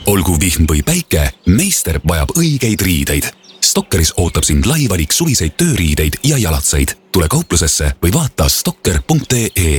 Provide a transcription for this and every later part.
Olgu vihm või päike, meister vajab õigeid riideid. Stokkeris ootab sind lai valik suviseid tööriideid ja jalatsaid. Tule kauplusesse või vaata stokker.ee.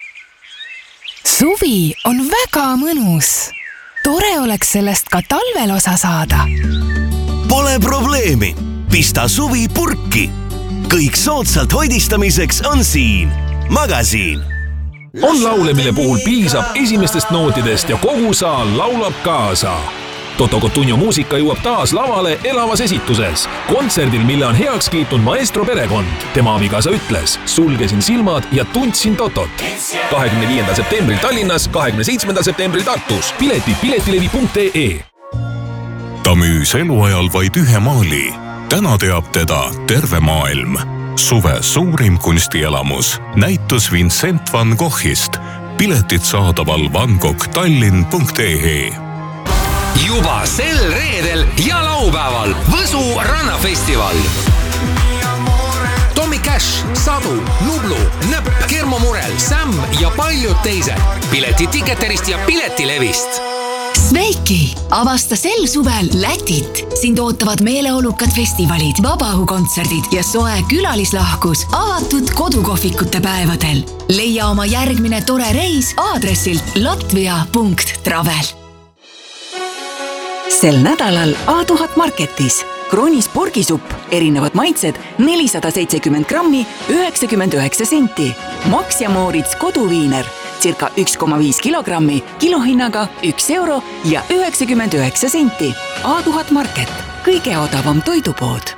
Suvi on väga mõnus. Tore oleks sellest ka talvel osa saada. Pole probleemi. Pista suvi purki. Kõik soodsalt hoidistamiseks on siin. Magasiin. On laule, mille puhul piisab esimestest nootidest ja kogu saal laulab kaasa. Toto Cotugno muusika jõuab taas lavale elavas esituses. Kontserdil, mille on heaks kiitnud maestro perekond. Tema abikaasa ütles, sulgesin silmad ja tundsin Totot. 25. septembril Tallinnas, 27. septembril Tartus. Piletid piletilevi.ee. Ta müüs eluajal vaid ühe maali. Täna teab teda terve maailm. Suve suurim kunstielamus. Näitus Vincent van Goghist. Piletid saadaval vangoghtallinn.ee. Juba sel reedel ja laupäeval Võsu rannafestival. Tommy Cash, Sadu, Nublu, Nõpp, Kermo Murel, Sam ja paljud teised. Piletid Ticketerist ja Piletilevist. Sveiki! Avasta sel suvel Lätit. Sind ootavad meeleolukad festivalid, vabaõhukontserdid ja soe külalislahkus avatud kodukohvikute päevadel. Leia oma järgmine tore reis aadressilt latvia.travel. Sel nädalal A1000 Marketis. Kroonis porgisupp, erinevad maitsed, 470 grammi, 99 senti. Max ja Moritz koduviiner, circa 1,5 kilogrammi, kilohinnaga 1 euro ja 99 senti. A1000 Market, kõige odavam toidupood.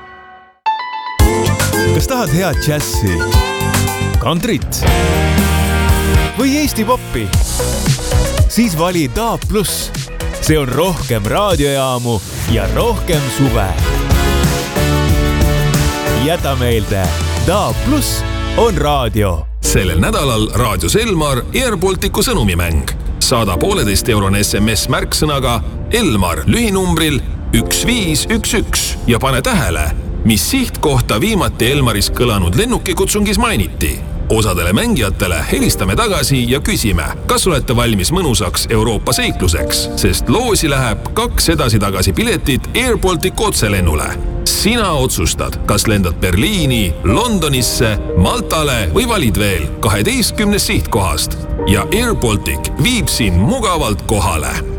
Kas tahad head džässi, kantrit või Eesti poppi? Siis vali DAB+. See on rohkem raadiojaamu ja rohkem suve. Jäta meelde, DAB+ on raadio. Sellel nädalal Raadios Elmar Airbalticu sõnumimäng. Saada 1,5-eurone SMS märksõnaga Elmar lühinumbril 1511 ja pane tähele, mis sihtkohta viimati Elmaris kõlanud lennukikutsungis mainiti. Osadele mängijatele helistame tagasi ja küsime, kas olete valmis mõnusaks Euroopa seikluseks, sest loosi läheb 2 edasi-tagasi piletit Airbaltic otselennule. Sina otsustad, kas lendad Berliini, Londonisse, Maltale või valid veel 12 sihtkohast ja Airbaltic viib sind mugavalt kohale.